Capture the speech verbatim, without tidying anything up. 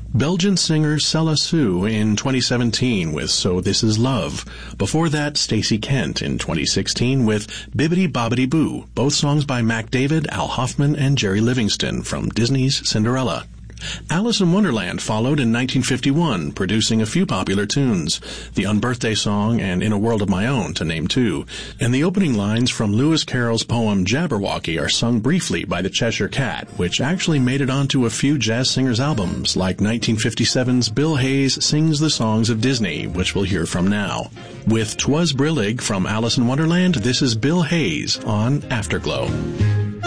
Belgian singer Sella Sue in twenty seventeen with So This Is Love. Before that, Stacey Kent in twenty sixteen with Bibbidi Bobbidi Boo, both songs by Mac David, Al Hoffman, and Jerry Livingston from Disney's Cinderella. Alice in Wonderland followed in nineteen fifty-one, producing a few popular tunes, the Unbirthday Song and In a World of My Own, to name two. And the opening lines from Lewis Carroll's poem Jabberwocky are sung briefly by the Cheshire Cat, which actually made it onto a few jazz singers' albums, like nineteen fifty-seven's Bill Hayes Sings the Songs of Disney, which we'll hear from now. With 'Twas Brillig from Alice in Wonderland, this is Bill Hayes on Afterglow.